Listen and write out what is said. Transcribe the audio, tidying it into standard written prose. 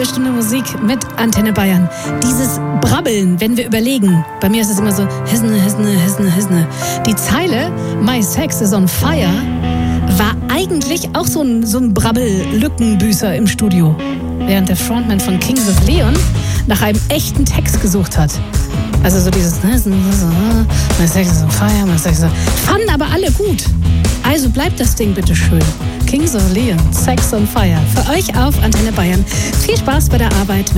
halbe Stunde Musik mit Antenne Bayern. Dieses Brabbeln, wenn wir überlegen, bei mir ist es immer so, Hesne. Die Zeile My Sex is on Fire war eigentlich auch so ein Brabbel-Lückenbüßer im Studio, während der Frontman von Kings of Leon nach einem echten Text gesucht hat. Also so dieses My Sex is on Fire, My Sex is on... Fanden aber alle gut. Also bleibt das Ding bitte schön. Kings of Leon, Sex on Fire. Für euch auf Antenne Bayern. Viel Spaß bei der Arbeit.